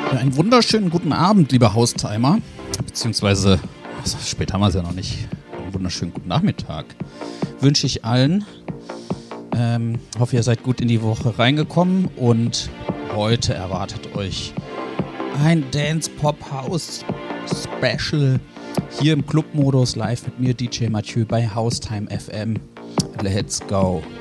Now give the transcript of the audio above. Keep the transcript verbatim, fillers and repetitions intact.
Ja, einen wunderschönen guten Abend, liebe Haustimer. Beziehungsweise, also spät haben wir es ja noch nicht. Einen wunderschönen guten Nachmittag wünsche ich allen. Ähm, hoffe, ihr seid gut in die Woche reingekommen. Und heute erwartet euch ein Dance Pop House Special hier im Club-Modus live mit mir, D J Mathieu, bei Haustime F M. Let's go!